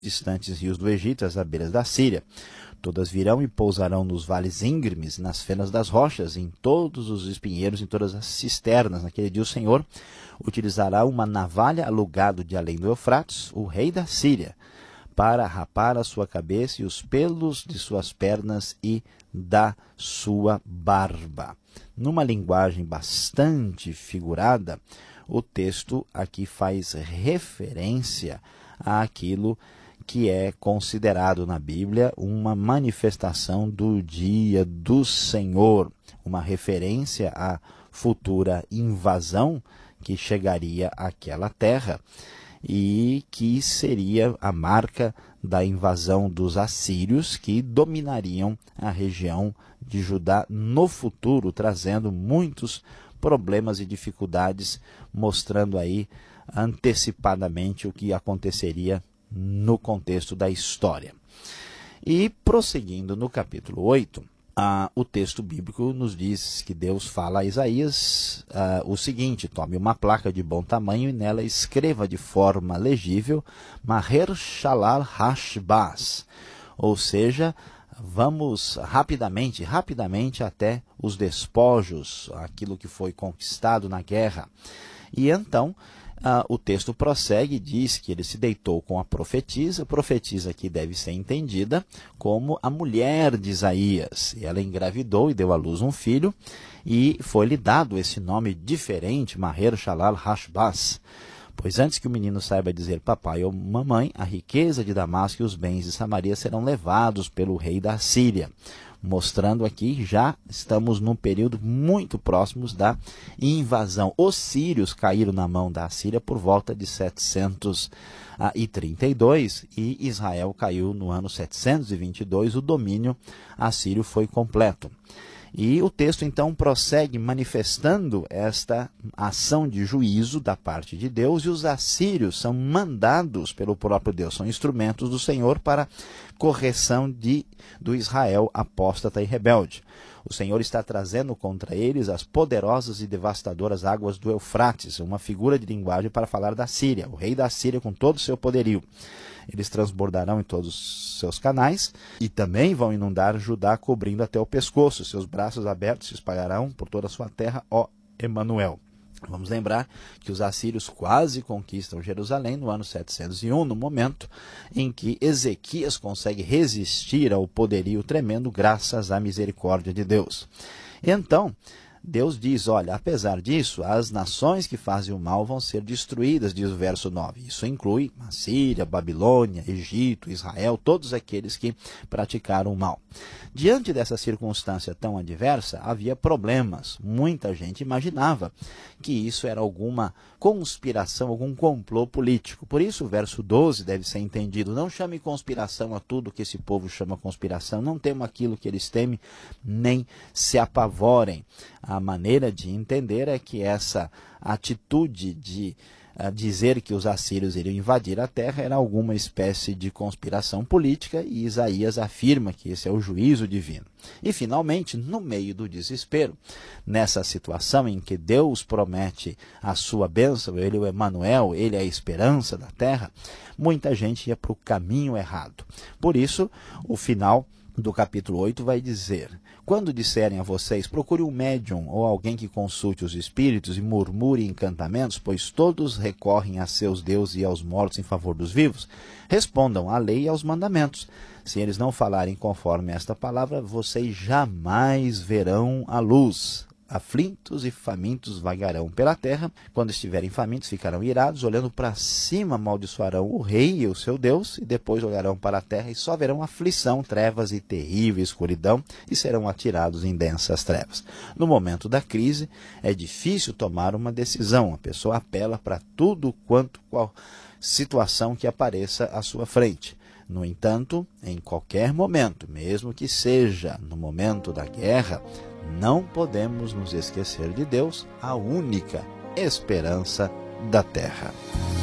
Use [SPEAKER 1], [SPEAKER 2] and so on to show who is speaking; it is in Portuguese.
[SPEAKER 1] distantes rios do Egito, às beiras da Síria. Todas virão e pousarão nos vales íngremes, nas fenas das rochas, em todos os espinheiros, em todas as cisternas. Naquele dia o Senhor utilizará uma navalha alugado de além do Eufrates, o rei da Síria, para rapar a sua cabeça e os pelos de suas pernas e da sua barba. Numa linguagem bastante figurada, o texto aqui faz referência àquilo que é considerado na Bíblia uma manifestação do dia do Senhor, uma referência à futura invasão que chegaria àquela terra e que seria a marca da invasão dos assírios, que dominariam a região de Judá no futuro, trazendo muitos problemas e dificuldades, mostrando aí antecipadamente o que aconteceria no contexto da história. E prosseguindo no capítulo 8, o texto bíblico nos diz que Deus fala a Isaías o seguinte: tome uma placa de bom tamanho e nela escreva de forma legível Maher Shalal Hashbaz, ou seja, vamos rapidamente até os despojos, aquilo que foi conquistado na guerra. E então o texto prossegue e diz que ele se deitou com a profetisa. A profetisa aqui deve ser entendida como a mulher de Isaías. E ela engravidou e deu à luz um filho, e foi-lhe dado esse nome diferente, Maher Shalal Hashbaz. Pois antes que o menino saiba dizer papai ou mamãe, a riqueza de Damasco e os bens de Samaria serão levados pelo rei da Síria. Mostrando aqui, já estamos num período muito próximo da invasão. Os sírios caíram na mão da Síria por volta de 732 e Israel caiu no ano 722, o domínio assírio foi completo. E o texto então prossegue manifestando esta ação de juízo da parte de Deus, e os assírios são mandados pelo próprio Deus, são instrumentos do Senhor para correção do Israel apóstata e rebelde. O Senhor está trazendo contra eles as poderosas e devastadoras águas do Eufrates, uma figura de linguagem para falar da Síria, o rei da Síria com todo o seu poderio. Eles transbordarão em todos os seus canais e também vão inundar Judá, cobrindo até o pescoço. Seus braços abertos se espalharão por toda a sua terra, ó Emanuel. Vamos lembrar que os assírios quase conquistam Jerusalém no ano 701, no momento em que Ezequias consegue resistir ao poderio tremendo graças à misericórdia de Deus. Então, Deus diz, olha, apesar disso, as nações que fazem o mal vão ser destruídas, diz o verso 9. Isso inclui a Síria, Babilônia, Egito, Israel, todos aqueles que praticaram o mal. Diante dessa circunstância tão adversa, havia problemas. Muita gente imaginava que isso era alguma conspiração, algum complô político. Por isso, o verso 12 deve ser entendido. Não chame conspiração a tudo que esse povo chama conspiração. Não temam aquilo que eles temem, nem se apavorem. A maneira de entender é que essa atitude de dizer que os assírios iriam invadir a terra era alguma espécie de conspiração política, e Isaías afirma que esse é o juízo divino. E finalmente, no meio do desespero, nessa situação em que Deus promete a sua bênção, ele é o Emanuel, ele é a esperança da terra, muita gente ia para o caminho errado. Por isso, o final do capítulo 8 vai dizer: quando disserem a vocês, procure um médium ou alguém que consulte os espíritos e murmure encantamentos, pois todos recorrem a seus deuses e aos mortos em favor dos vivos, respondam à lei e aos mandamentos. Se eles não falarem conforme esta palavra, vocês jamais verão a luz. Aflitos e famintos vagarão pela terra. Quando estiverem famintos, ficarão irados, olhando para cima, amaldiçoarão o rei e o seu Deus, e depois olharão para a terra e só verão aflição, trevas e terrível escuridão, e serão atirados em densas trevas. No momento da crise, é difícil tomar uma decisão. A pessoa apela para tudo qual situação que apareça à sua frente. No entanto, em qualquer momento, mesmo que seja no momento da guerra, não podemos nos esquecer de Deus, a única esperança da terra.